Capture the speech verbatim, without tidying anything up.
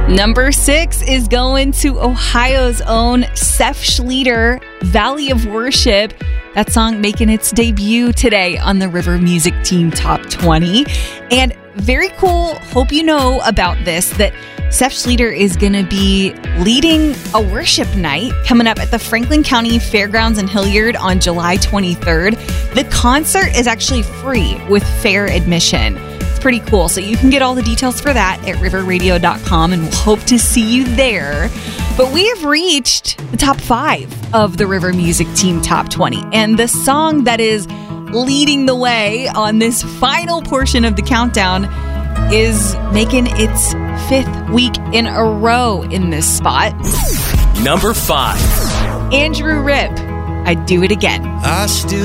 Number six is going to Ohio's own Seth Schlueter, Valley of Worship. That song making its debut today on the River Music Team Top twenty. And very cool, hope you know about this, that Seth Schlueter is going to be leading a worship night coming up at the Franklin County Fairgrounds in Hilliard on July twenty-third. The concert is actually free with fair admission. It's pretty cool. So you can get all the details for that at river radio dot com, and we'll hope to see you there. But we have reached the top five of the River Music Team Top twenty. And the song that is leading the way on this final portion of the countdown is making its fifth week in a row in this spot. Number five. Andrew Ripp, I'd Do It Again. I still